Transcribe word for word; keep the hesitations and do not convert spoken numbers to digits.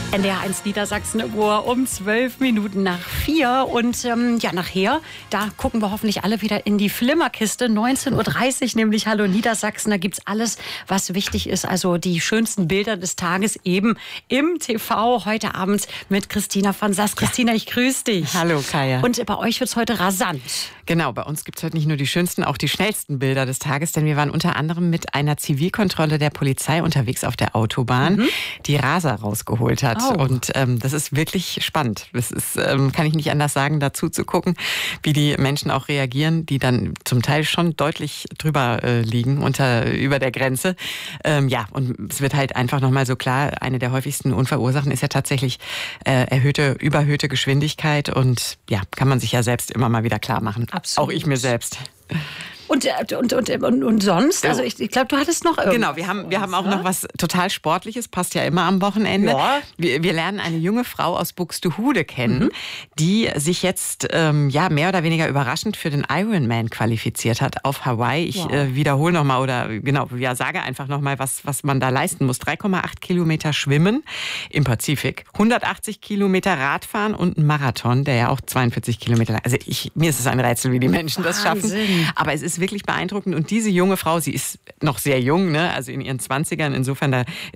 N D R eins Niedersachsen Uhr um zwölf Minuten nach vier. Und ähm, ja, nachher, da gucken wir hoffentlich alle wieder in die Flimmerkiste. neunzehn Uhr dreißig nämlich Hallo Niedersachsen. Da gibt's alles, was wichtig ist. Also die schönsten Bilder des Tages eben im T V. Heute Abend mit Christina von Sass. Christina, ich grüße dich. Hallo, Kaya. Und bei euch wird's heute rasant. Genau, bei uns gibt's heute nicht nur die schönsten, auch die schnellsten Bilder des Tages. Denn wir waren unter anderem mit einer Zivilkontrolle der Polizei unterwegs auf der Autobahn, mhm. die Raser rausgeholt hat. Oh. Und ähm, das ist wirklich spannend. Das ist, ähm, kann ich nicht anders sagen, dazu zu gucken, wie die Menschen auch reagieren, die dann zum Teil schon deutlich drüber äh, liegen, unter, über der Grenze. Ähm, ja, und es wird halt einfach nochmal so klar, eine der häufigsten Unfallursachen ist ja tatsächlich äh, erhöhte, überhöhte Geschwindigkeit. Und ja, kann man sich ja selbst immer mal wieder klar machen. Absolut. Auch ich mir selbst. Und, und, und, und, und sonst? Also ich, ich glaube, du hattest noch irgendwas. Genau, wir haben, wir haben auch noch was total Sportliches, passt ja immer am Wochenende. Ja. Wir, wir lernen eine junge Frau aus Buxtehude kennen, mhm. die sich jetzt ähm, ja mehr oder weniger überraschend für den Ironman qualifiziert hat auf Hawaii. Ich wow. äh, wiederhole nochmal oder genau, ja, sage einfach nochmal, was, was man da leisten muss. drei Komma acht Kilometer schwimmen im Pazifik, hundertachtzig Kilometer Radfahren und ein Marathon, der ja auch zweiundvierzig Kilometer lang. Also ich, mir ist es ein Rätsel, wie die Menschen das Wahnsinn. schaffen. Aber es ist wirklich beeindruckend. Und diese junge Frau, sie ist noch sehr jung, ne? Also in ihren Zwanzigern. Insofern, da